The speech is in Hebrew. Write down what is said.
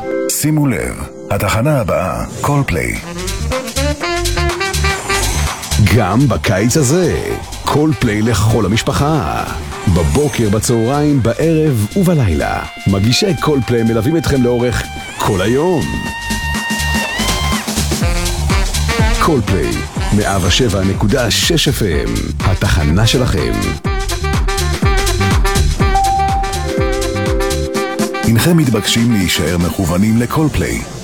שימו לב, התחנה הבאה, קולפליי. גם בקיץ הזה, קולפליי לכל המשפחה. בבוקר, בצהריים, בערב ובלילה. מגישי קולפליי מלווים אתכם לאורך כל היום. קולפליי, 107.6 FM, התחנה שלכם. הנכם מתבקשים להישאר מכוונים לקולפליי.